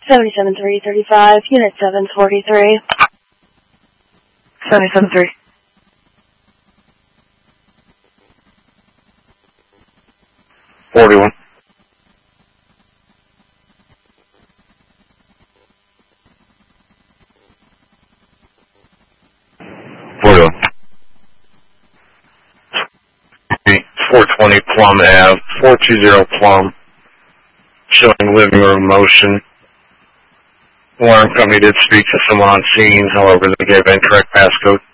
77-335, Unit 743. 77-3. $41. $41. 420 Plum Ave, 420 Plum, showing living room motion. Alarm company did speak to someone on scene, however, they gave incorrect passcode.